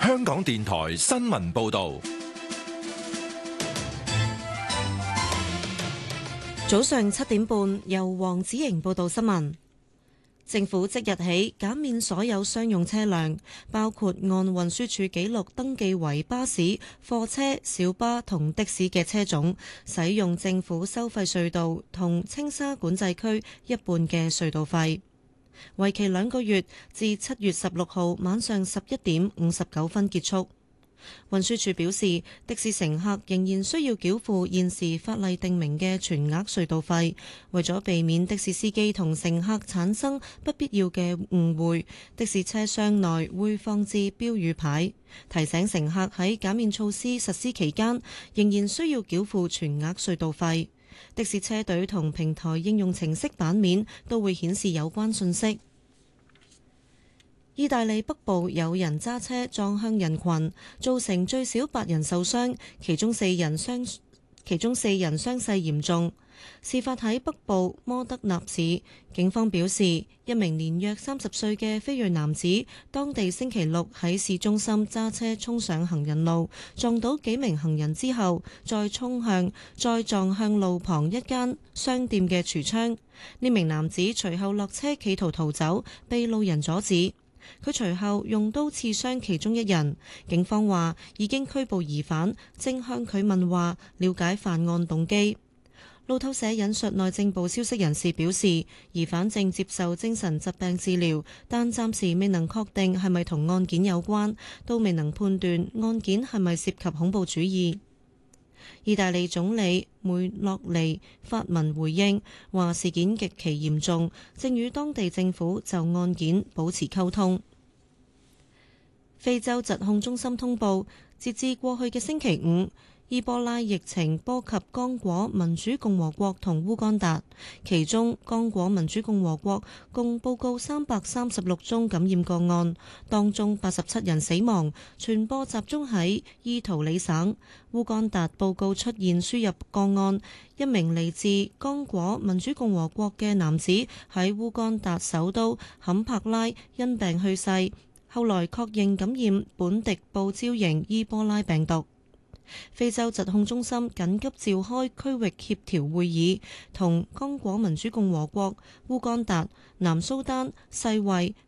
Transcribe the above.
香港電台新聞報道。 早上7點半，由黃子瑩報道新聞。政府即日起減免所有商用車輛，包括按運輸署記錄登記為巴士、貨車、小巴同的士嘅車種，使用政府收費隧道同青沙管制區一半嘅隧道費，為期2個月，至7月16號晚上11點59分結束。運輸署表示，的士乘客仍然需要繳付現時法例定明嘅全額隧道費。為咗避免的士司機同乘客產生不必要嘅誤會，的士車廂內會放置標語牌，提醒乘客喺減免措施實施期間仍然需要繳付全額隧道費。的士車隊同平台應用程式版面都會顯示有關信息。意大利北部有人揸車撞向人群，造成最少8人受傷，其中4人傷勢嚴重。事發喺北部摩德納市，警方表示，一名年約30歲嘅非裔男子，當地星期六喺市中心揸車衝上行人路，撞到幾名行人之後，再撞向路旁一間商店嘅櫥窗。呢名男子隨後落車企圖逃走，被路人阻止。佢隨後用刀刺傷其中一人，警方話已經拘捕疑犯，正向佢問話，了解犯案動機。路透社引述內政部消息人士表示，疑犯正接受精神疾病治療，但暫時未能確定係咪同案件有關，都未能判斷案件係咪涉及恐怖主義。意大利總理梅洛尼發文回應，話事件極其嚴重，正與當地政府就案件保持溝通。非洲疾控中心通報，截至過去嘅星期五，伊波拉疫情波及剛果民主共和國同烏干達，其中剛果民主共和國共報告336宗感染個案，當中87人死亡，傳播集中喺伊圖里省。烏干達報告出現輸入個案，一名嚟自剛果民主共和國嘅男子喺烏干達首都坎帕拉因病去世，後來確認感染本迪布招型伊波拉病毒。非洲疾控中心緊急召開區域協調會議，同剛果民主共和國、烏干達、南蘇丹、世衛、